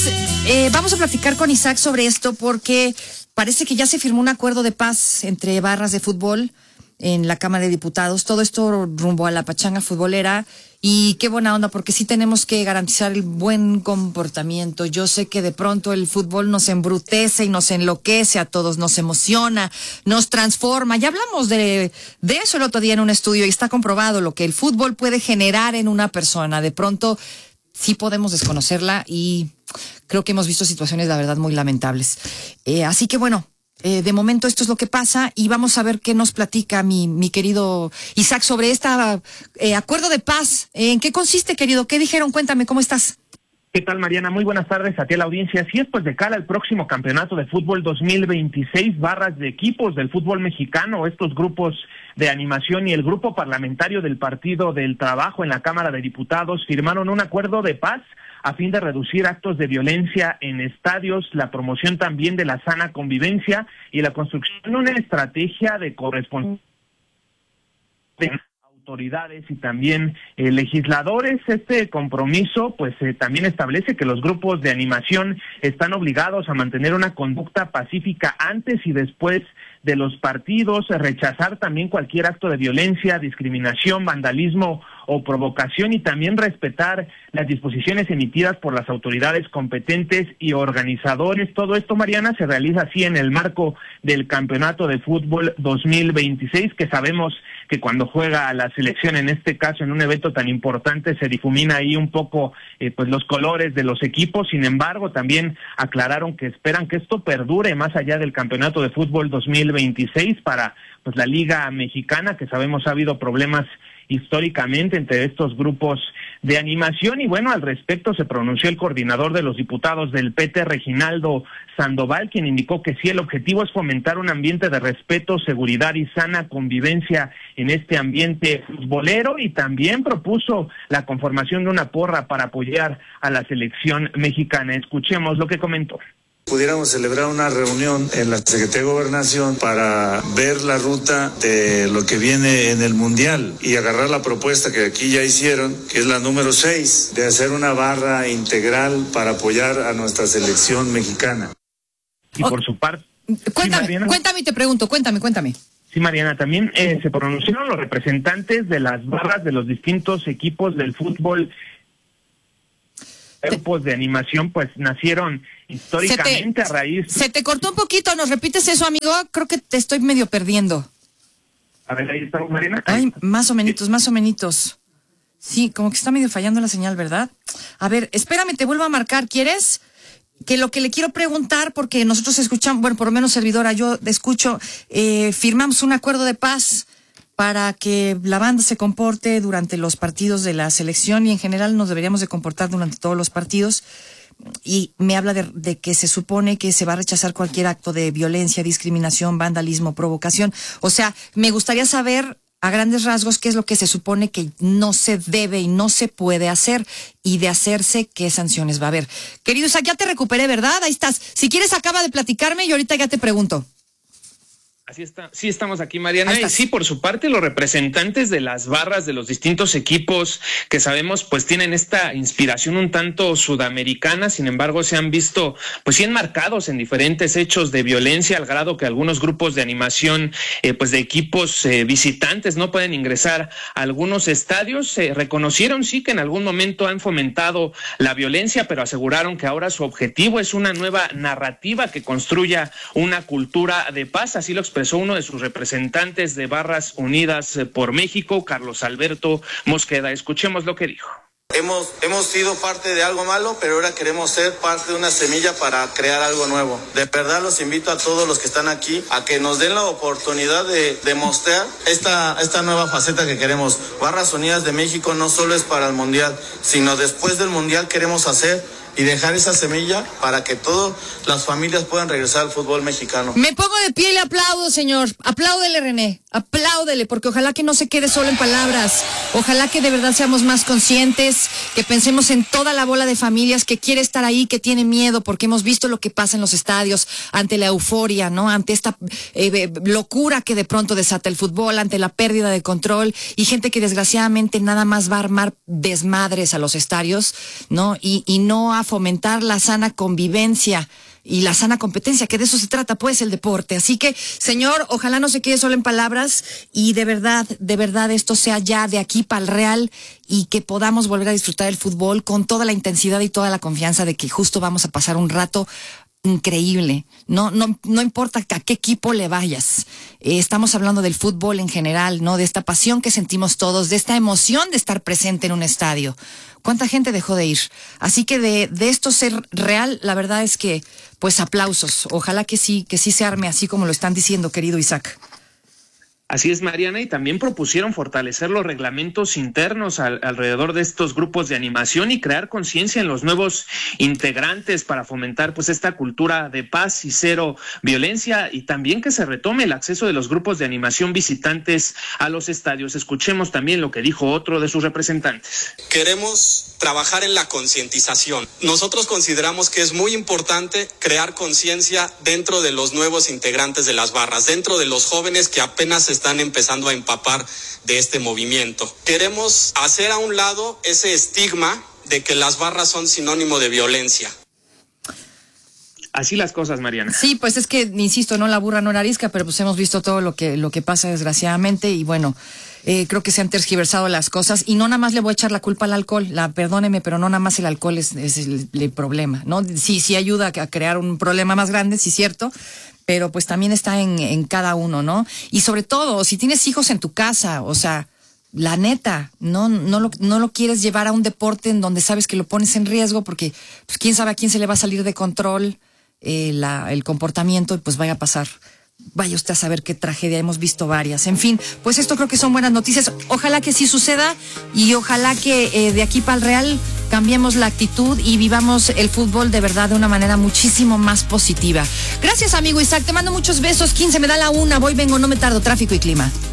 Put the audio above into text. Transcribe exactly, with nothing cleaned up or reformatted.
pues eh, vamos a platicar con Isaac sobre esto porque parece que ya se firmó un acuerdo de paz entre barras de fútbol en la Cámara de Diputados. Todo esto rumbo a la pachanga futbolera. Y qué buena onda, porque sí tenemos que garantizar el buen comportamiento. Yo sé que de pronto el fútbol nos embrutece y nos enloquece a todos, nos emociona, nos transforma. Ya hablamos de, de eso el otro día en un estudio y está comprobado lo que el fútbol puede generar en una persona. De pronto sí podemos desconocerla y creo que hemos visto situaciones, la verdad, muy lamentables. Eh, así que bueno, Eh, de momento esto es lo que pasa y vamos a ver qué nos platica mi, mi querido Isaac sobre este eh, acuerdo de paz. ¿En qué consiste, querido? ¿Qué dijeron? Cuéntame, ¿cómo estás? ¿Qué tal, Mariana? Muy buenas tardes a ti a la audiencia. Así es, pues de cara al próximo campeonato de fútbol dos mil veintiséis, barras de equipos del fútbol mexicano, estos grupos de animación y el grupo parlamentario del Partido del Trabajo en la Cámara de Diputados firmaron un acuerdo de paz a fin de reducir actos de violencia en estadios, la promoción también de la sana convivencia y la construcción de una estrategia de corresponsabilidad de autoridades y también eh, legisladores. Este compromiso pues eh, también establece que los grupos de animación están obligados a mantener una conducta pacífica antes y después de los partidos, rechazar también cualquier acto de violencia, discriminación, vandalismo o provocación y también respetar las disposiciones emitidas por las autoridades competentes y organizadores. Todo esto, Mariana, se realiza así en el marco del Campeonato de Fútbol dos mil veintiséis, que sabemos que cuando juega la selección, en este caso en un evento tan importante, se difumina ahí un poco eh, pues los colores de los equipos. Sin embargo, también aclararon que esperan que esto perdure más allá del Campeonato de Fútbol dos mil veintiséis para pues la Liga Mexicana, que sabemos ha habido problemas históricamente entre estos grupos de animación. Y bueno, al respecto se pronunció el coordinador de los diputados del P T, Reginaldo Sandoval, quien indicó que sí, el objetivo es fomentar un ambiente de respeto, seguridad y sana convivencia en este ambiente futbolero, y también propuso la conformación de una porra para apoyar a la selección mexicana. Escuchemos lo que comentó. Pudiéramos celebrar una reunión en la Secretaría de Gobernación para ver la ruta de lo que viene en el Mundial y agarrar la propuesta que aquí ya hicieron, que es la número seis, de hacer una barra integral para apoyar a nuestra selección mexicana. Y por su parte... Cuéntame, sí, cuéntame y te pregunto, cuéntame, cuéntame. Sí, Mariana, también eh, se pronunciaron los representantes de las barras de los distintos equipos del fútbol. Grupos de animación pues nacieron históricamente te, a raíz... Se te cortó un poquito, ¿nos repites eso, amigo? Creo que te estoy medio perdiendo. A ver, ahí estamos, Marina. Ay, más o menos, más o menos. Sí, como que está medio fallando la señal, ¿verdad? A ver, espérame, te vuelvo a marcar, ¿quieres? Que lo que le quiero preguntar, porque nosotros escuchamos, bueno, por lo menos servidora, yo escucho, eh, firmamos un acuerdo de paz para que la banda se comporte durante los partidos de la selección y en general nos deberíamos de comportar durante todos los partidos. Y me habla de, de que se supone que se va a rechazar cualquier acto de violencia, discriminación, vandalismo, provocación. O sea, me gustaría saber a grandes rasgos qué es lo que se supone que no se debe y no se puede hacer, y de hacerse, qué sanciones va a haber. Querido Isaac, ya te recuperé, ¿verdad? Ahí estás. Si quieres, acaba de platicarme y ahorita ya te pregunto. Así está, sí estamos aquí, Mariana, y sí, por su parte, los representantes de las barras de los distintos equipos que sabemos pues tienen esta inspiración un tanto sudamericana, sin embargo se han visto pues sí enmarcados en diferentes hechos de violencia, al grado que algunos grupos de animación eh, pues de equipos eh, visitantes no pueden ingresar a algunos estadios. Se eh, reconocieron sí que en algún momento han fomentado la violencia, pero aseguraron que ahora su objetivo es una nueva narrativa que construya una cultura de paz. Así lo expresó uno de sus representantes de Barras Unidas por México, Carlos Alberto Mosqueda. Escuchemos lo que dijo. Hemos, hemos sido parte de algo malo, pero ahora queremos ser parte de una semilla para crear algo nuevo. De verdad los invito a todos los que están aquí a que nos den la oportunidad de, de mostrar esta, esta nueva faceta que queremos. Barras Unidas de México no solo es para el Mundial, sino después del Mundial queremos hacer y dejar esa semilla para que todas las familias puedan regresar al fútbol mexicano. Me pongo de pie y le aplaudo, señor. Apláudele, René. Apláudele, porque ojalá que no se quede solo en palabras. Ojalá que de verdad seamos más conscientes, que pensemos en toda la bola de familias que quiere estar ahí, que tiene miedo, porque hemos visto lo que pasa en los estadios ante la euforia, ¿no? Ante esta eh, locura que de pronto desata el fútbol, ante la pérdida de control, y gente que desgraciadamente nada más va a armar desmadres a los estadios, ¿no? Y, y no ha a fomentar la sana convivencia y la sana competencia, que de eso se trata, pues, el deporte. Así que, señor, ojalá no se quede solo en palabras y de verdad, de verdad esto sea ya de aquí para el real y que podamos volver a disfrutar el fútbol con toda la intensidad y toda la confianza de que justo vamos a pasar un rato increíble. No, no, no importa a qué equipo le vayas. Eh, estamos hablando del fútbol en general, ¿no? De esta pasión que sentimos todos, de esta emoción de estar presente en un estadio. ¿Cuánta gente dejó de ir? Así que de, de esto ser real, la verdad es que, pues, aplausos. Ojalá que sí, que sí se arme así como lo están diciendo, querido Isaac. Así es, Mariana, y también propusieron fortalecer los reglamentos internos al, alrededor de estos grupos de animación y crear conciencia en los nuevos integrantes para fomentar pues esta cultura de paz y cero violencia, y también que se retome el acceso de los grupos de animación visitantes a los estadios. Escuchemos también lo que dijo otro de sus representantes. Queremos trabajar en la concientización. Nosotros consideramos que es muy importante crear conciencia dentro de los nuevos integrantes de las barras, dentro de los jóvenes que apenas se están empezando a empapar de este movimiento. Queremos hacer a un lado ese estigma de que las barras son sinónimo de violencia. Así las cosas, Mariana. Sí, pues es que, insisto, no la burra no la arisca, pero pues hemos visto todo lo que, lo que pasa desgraciadamente y bueno, eh, creo que se han tergiversado las cosas y no nada más le voy a echar la culpa al alcohol, la perdóneme, pero no nada más el alcohol es, es el, el problema, ¿no? Sí, sí ayuda a crear un problema más grande, sí, cierto, pero pues también está en, en cada uno, ¿no? Y sobre todo, si tienes hijos en tu casa, o sea, la neta, no, no lo, no lo quieres llevar a un deporte en donde sabes que lo pones en riesgo porque pues quién sabe a quién se le va a salir de control eh, la, el comportamiento y pues vaya a pasar. Vaya usted a saber qué tragedia, hemos visto varias. En fin, pues esto creo que son buenas noticias. Ojalá que sí suceda y ojalá que eh, de aquí para el real cambiemos la actitud y vivamos el fútbol de verdad de una manera muchísimo más positiva. Gracias, amigo Isaac, te mando muchos besos. quince me da la una, voy, vengo, no me tardo, tráfico y clima.